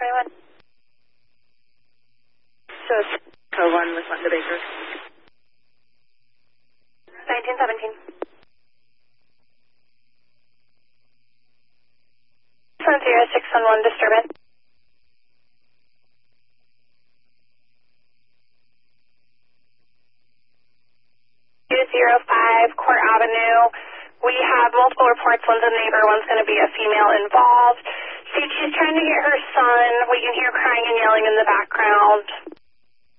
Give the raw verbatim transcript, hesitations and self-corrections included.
twenty-one. So, Co one with Linda Baker. nineteen seventeen. Seven zero six one one disturbance. Two zero five Court Avenue. We have multiple reports. One's a neighbor, one's going to be a female involved. See, she's trying to get her son. We can hear crying and yelling in the background.